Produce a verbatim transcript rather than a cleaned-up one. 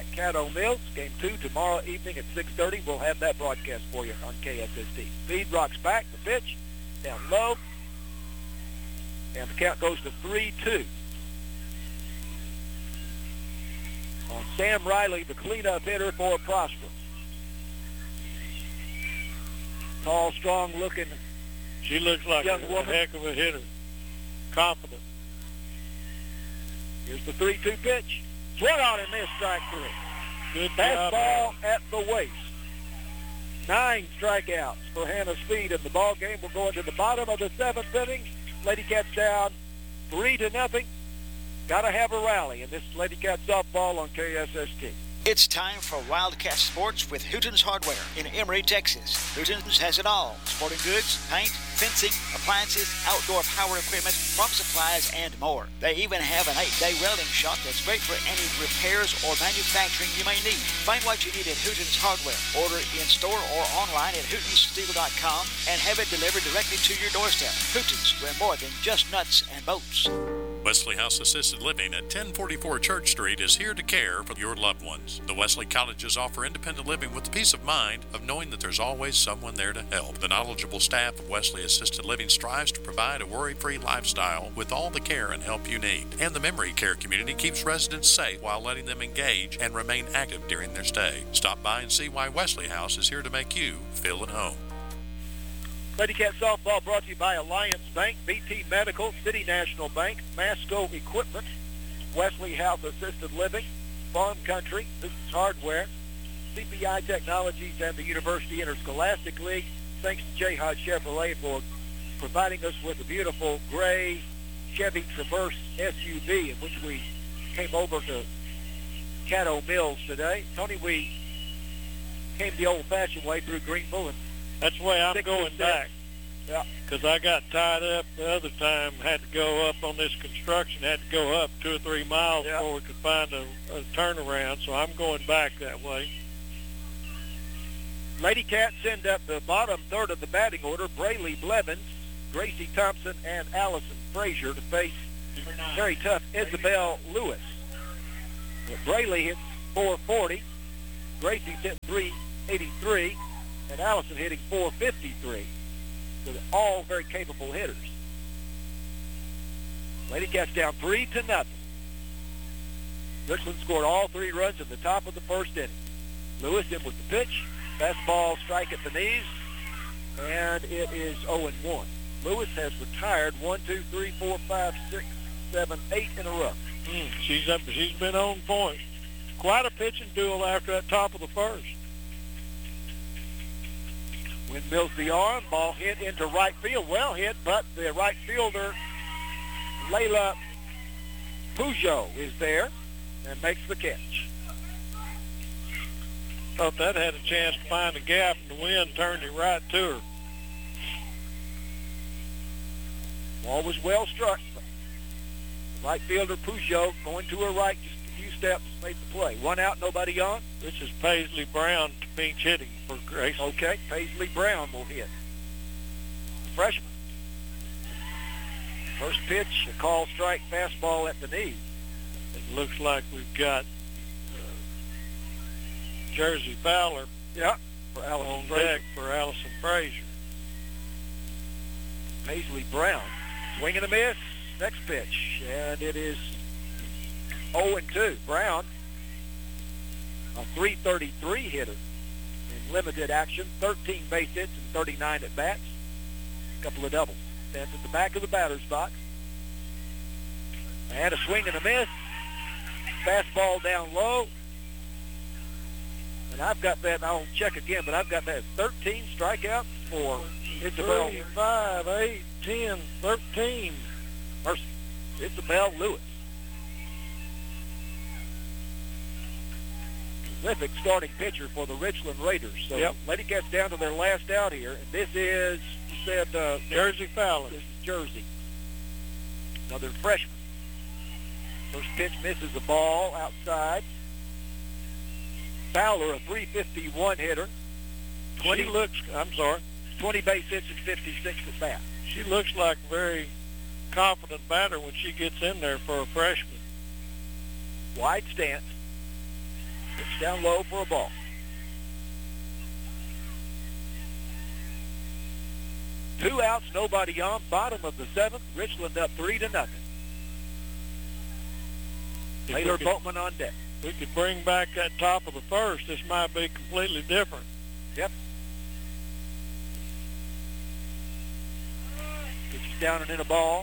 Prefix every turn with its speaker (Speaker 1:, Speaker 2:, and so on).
Speaker 1: at Caddo Mills. Game two tomorrow evening at six thirty. We'll have that broadcast for you on K S S T. Speed rocks back, the pitch, down low, and the count goes to three two. On Sam Riley, the cleanup hitter for Prosper. Tall, strong-looking
Speaker 2: She looks like
Speaker 1: young
Speaker 2: a,
Speaker 1: woman.
Speaker 2: a heck of a hitter. Confident.
Speaker 1: Here's the three two pitch. Swung on and missed, strike three.
Speaker 2: Good job.
Speaker 1: Fastball at the waist. Nine strikeouts for Hannah Speed in the ball game. We're going to the bottom of the seventh inning. Lady Cats down three to nothing. Got to have a rally in this Lady Cat softball on K S S T.
Speaker 3: It's time for Wildcat Sports with Hooten's Hardware in Emory, Texas. Hooten's has it all. Sporting goods, paint, fencing, appliances, outdoor power equipment, farm supplies, and more. They even have an eight-day welding shop that's great for any repairs or manufacturing you may need. Find what you need at Hooten's Hardware. Order in-store or online at hootens steel dot com and have it delivered directly to your doorstep. Hooten's, we're more than just nuts and bolts.
Speaker 4: Wesley House Assisted Living at ten forty-four Church Street is here to care for your loved ones. The Wesley Colleges offer independent living with the peace of mind of knowing that there's always someone there to help. The knowledgeable staff of Wesley Assisted Living strives to provide a worry-free lifestyle with all the care and help you need. And the memory care community keeps residents safe while letting them engage and remain active during their stay. Stop by and see why Wesley House is here to make you feel at home.
Speaker 1: Lady Cat softball brought to you by Alliance Bank, B T Medical, City National Bank, Masco Equipment, Wesley House Assisted Living, Farm Country, Hooten's Hardware, C P I Technologies, and the University Interscholastic League. Thanks to J. Hodge Chevrolet for providing us with a beautiful gray Chevy Traverse S U V in which we came over to Caddo Mills today. Tony, we came the old-fashioned way through Greenville and
Speaker 2: That's the way I'm
Speaker 1: Six
Speaker 2: going
Speaker 1: and
Speaker 2: back.
Speaker 1: Yeah.
Speaker 2: Because I got tied up the other time, had to go up on this construction, had to go up two or three miles
Speaker 1: Yeah.
Speaker 2: before we could find a, a turnaround, so I'm going back that way.
Speaker 1: Lady Cats send up the bottom third of the batting order. Brayley Blevins, Gracie Thompson, and Allison Frazier to face very tough Isabel Lewis. But Brayley hits four forty. Gracie's hitting three eighty-three. And Allison hitting four fifty-three. So they're all very capable hitters. Lady Cats down three to nothing. Richland scored all three runs in the top of the first inning. Lewis in with the pitch. Fastball strike at the knees. And it is oh and one. Lewis has retired one, two, three, four, five, six, seven, eight in a row.
Speaker 2: Mm, she's up, she's been on point. Quite a pitching duel after that top of the first.
Speaker 1: Windmills the arm, ball hit into right field, well hit, but the right fielder, Layla Peugeot, is there and makes the catch.
Speaker 2: Thought that had a chance to find a gap, and the wind turned it right to her.
Speaker 1: Ball was well struck. Right fielder Peugeot going to her right just a few steps, made the play. One out, nobody on.
Speaker 2: This is Paisley Brown pinch hitting for Grace.
Speaker 1: Okay, Paisley Brown will hit. Freshman. First pitch, a call strike fastball at the knee.
Speaker 2: It looks like we've got uh, Jersey Fowler
Speaker 1: Yeah, for Allison
Speaker 2: on
Speaker 1: Frazier.
Speaker 2: deck for Allison Frazier.
Speaker 1: Paisley Brown. Swing and a miss. Next pitch. And it is oh and two. Brown, a three thirty-three hitter in limited action. thirteen base hits and thirty-nine at bats. A couple of doubles. Stands at the back of the batter's box. And a swing and a miss. Fastball down low. And I've got that, I'll check again, but I've got that thirteen strikeouts for Isabel.
Speaker 2: Three, five, eight, ten, thirteen.
Speaker 1: Mercy. Isabel Lewis. Terrific starting pitcher for the Richland Raiders. So
Speaker 2: Yep.
Speaker 1: Lady Cats down to their last out here. And this is, you said, uh,
Speaker 2: Jersey Fowler.
Speaker 1: this is Jersey. Another freshman. First pitch misses the ball outside. Fowler, a three fifty-one hitter.
Speaker 2: She looks, I'm sorry,
Speaker 1: twenty base hits and fifty-six at bat.
Speaker 2: she looks like a very confident batter when she gets in there for a freshman.
Speaker 1: Wide stance. It's down low for a ball. Two outs, nobody on. Bottom of the seventh. Richland up three to nothing.
Speaker 2: If
Speaker 1: Taylor
Speaker 2: we could-
Speaker 1: Boatman on deck.
Speaker 2: We could bring back that top of the first. This might be completely different.
Speaker 1: Yep. Pitches down and in a ball.